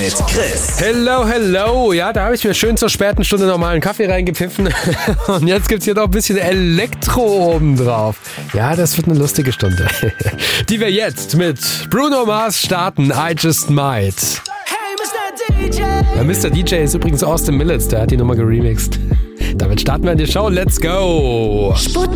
mit Chris. Hello. Ja, da habe ich mir schön zur späten Stunde normalen Kaffee reingepfiffen. Und jetzt gibt's hier noch ein bisschen Elektro obendrauf. Ja, das wird eine lustige Stunde. Die wir jetzt mit Bruno Mars starten. I Just Might. Hey, Mr. DJ. Ja, Mr. DJ ist übrigens Austin Millets, der hat die Nummer geremixed. Damit starten wir in die Show. Let's go! Sputnik